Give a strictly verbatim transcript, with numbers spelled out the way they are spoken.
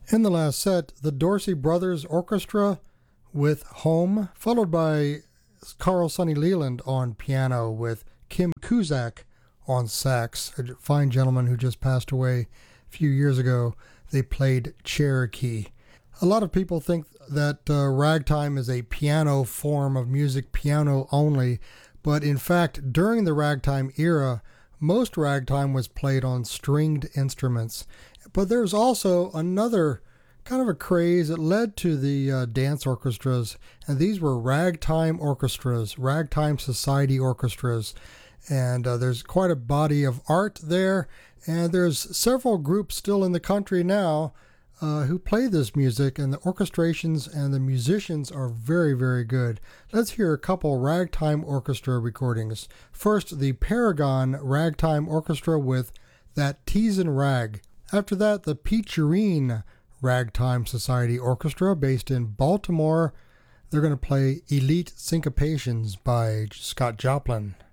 In the last set, the Dorsey Brothers Orchestra with Home, followed by Carl Sonny Leland on piano with Kim Cusack on sax, a fine gentleman who just passed away a few years ago. They played Cherokee. A lot of people think that uh, ragtime is a piano form of music, piano only, but in fact, during the ragtime era, most ragtime was played on stringed instruments. But there's also another kind of a craze that led to the uh, dance orchestras, and these were ragtime orchestras, ragtime society orchestras. And uh, there's quite a body of art there, and there's several groups still in the country now uh, who play this music, and the orchestrations and the musicians are very, very good. Let's hear a couple ragtime orchestra recordings. First, the Paragon Ragtime Orchestra with That Teasin' Rag. After that, the Peacherine Ragtime Society Orchestra based in Baltimore. They're going to play Elite Syncopations by Scott Joplin.